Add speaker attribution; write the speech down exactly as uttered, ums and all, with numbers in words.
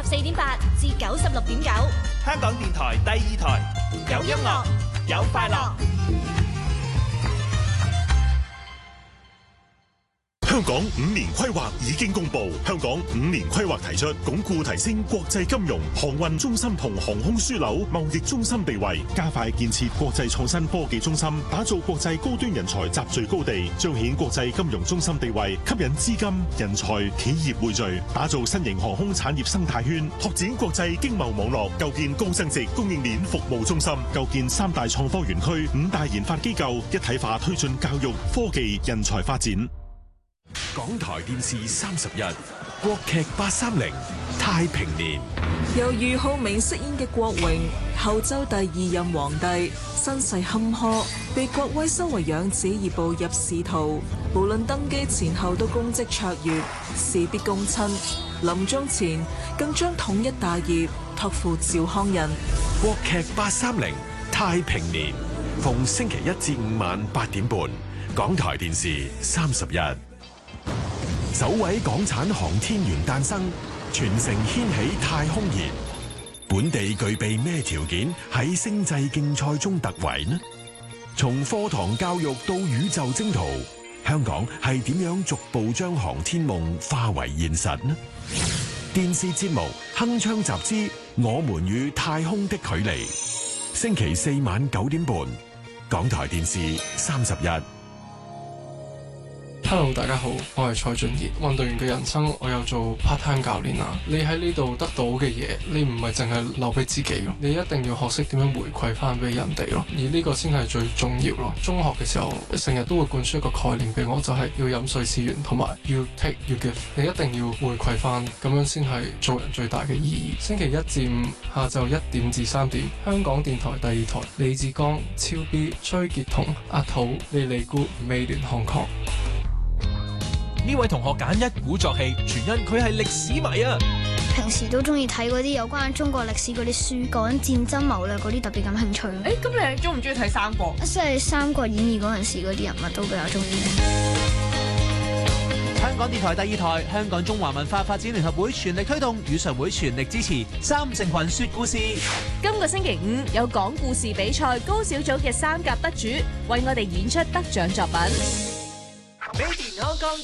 Speaker 1: 四點八至九十六點九，
Speaker 2: 香港電台第二台，有音樂，有快樂。
Speaker 3: 香港五年規劃已經公布，香港五年規劃提出鞏固提升國際金融、航運中心同航空樞紐貿易中心地位，加快建設國際創新科技中心，打造國際高端人才集聚高地，彰顯國際金融中心地位，吸引資金、人才、企業匯聚，打造新型航空產業生態圈，拓展國際經貿網絡，構建高增值供應鏈服務中心，構建三大創科園區、五大研發機構，一體化推進教育、科技、人才發展。
Speaker 4: 港台電視三十一，國劇八三零太平年。
Speaker 5: 由俞灝明飾演嘅郭榮，後周第二任皇帝，身世坎坷，被郭威收為養子而步入仕途，無論登基前後都功績卓越，事必躬親。臨終前更將統一大業託付趙匡胤。
Speaker 4: 國劇八三零太平年，逢星期一至五晚八點半，港台電視三十一。首位港產航天員誕生，全城掀起太空熱。本地具備咩條件喺星際競賽中突圍呢？從課堂教育到宇宙征途，香港係點樣逐步將航天夢化為現實呢？電視節目《鏗鏘集之我們與太空的距離》，星期四晚九點半，港台電視三十一。
Speaker 6: Hello， 大家好，我係蔡俊傑。運動員嘅人生，我有做 part time 教練啊。你喺呢度得到嘅嘢，你唔係淨係留俾自己咯，你一定要學識點樣回饋翻俾人哋咯。而呢個先係最重要咯。中學嘅時候，成日都會灌輸一個概念俾我，就係要飲水思源，同埋要 take 要 give。你一定要回饋翻，咁樣先係做人最大嘅意義。星期一至五下晝一點至三點，香港電台第二台，李志剛、超 B、崔潔彤、阿土、莉莉姑、美聯漢確。
Speaker 7: 呢位同學揀一鼓作氣，全因佢係歷史迷啊！
Speaker 8: 平時都中意睇嗰啲有關中國歷史嗰啲書，講戰爭謀略嗰啲特別感興趣。
Speaker 9: 誒，咁你中唔中意睇三國？
Speaker 8: 即係《三國演義》嗰陣時嗰啲人物都比較中意。
Speaker 10: 香港電台第二台，香港中華文化發展聯合會全力推動，語常會全力支持三成群說故事。
Speaker 9: 今個星期五有講故事比賽高小組嘅三甲得主為我哋演出得獎作品。
Speaker 11: 美電香港